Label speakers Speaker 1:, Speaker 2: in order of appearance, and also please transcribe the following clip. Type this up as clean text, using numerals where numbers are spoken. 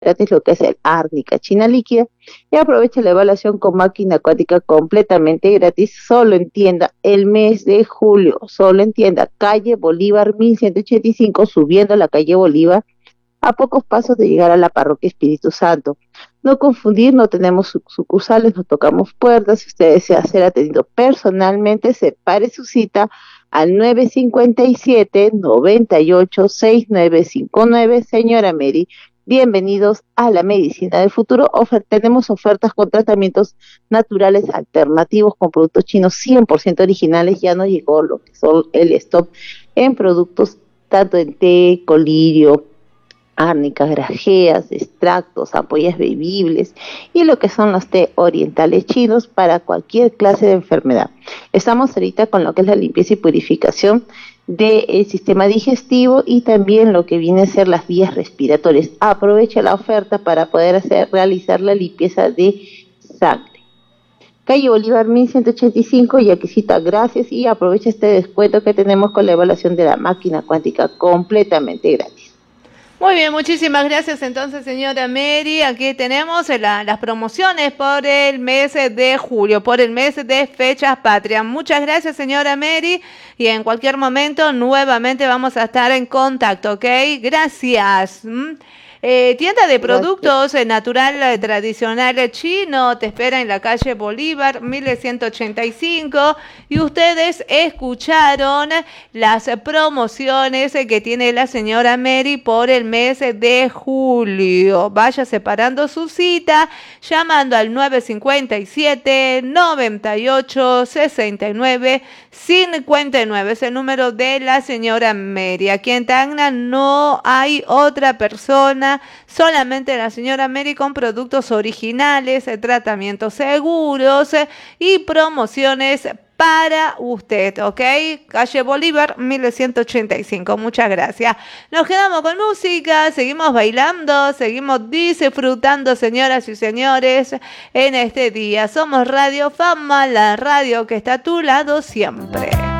Speaker 1: gratis lo que es el árnica china líquida y aprovecha la evaluación con máquina cuántica completamente gratis, solo en tienda el mes de julio, solo en tienda calle Bolívar 1185, subiendo la calle Bolívar a pocos pasos de llegar a la parroquia Espíritu Santo. No confundir, no tenemos sucursales, no tocamos puertas. Si usted desea ser atendido personalmente, separe su cita al 957-986959. Señora Mary, bienvenidos a la medicina del futuro. Tenemos ofertas con tratamientos naturales alternativos con productos chinos 100% originales. Ya nos llegó lo que son el stock en productos tanto en té, colirio, árnicas, grajeas, extractos, ampollas bebibles y lo que son los té orientales chinos para cualquier clase de enfermedad. Estamos ahorita con lo que es la limpieza y purificación del sistema digestivo y también lo que viene a ser las vías respiratorias. Aprovecha la oferta para poder realizar la limpieza de sangre. Calle Bolívar 1185, Yaquisita, gracias, y aprovecha este descuento que tenemos con la evaluación de la máquina cuántica completamente gratis.
Speaker 2: Muy bien, muchísimas gracias entonces, señora Mary. Aquí tenemos las promociones por el mes de julio, por el mes de fechas patrias. Muchas gracias, señora Mary, y en cualquier momento nuevamente vamos a estar en contacto, ¿ok? Gracias. Tienda de productos natural tradicional chino te espera en la calle Bolívar 1185 y ustedes escucharon las promociones que tiene la señora Mary por el mes de julio. Vaya separando su cita llamando al 957-98-69-59. Es el número de la señora Mary. Aquí en Tacna no hay otra persona, solamente la señora Mary, con productos originales, tratamientos seguros y promociones para usted, ¿ok? Calle Bolívar 1185. Muchas gracias. Nos quedamos con música, seguimos bailando, seguimos disfrutando, señoras y señores, en este día. Somos Radio Fama, la radio que está a tu lado siempre.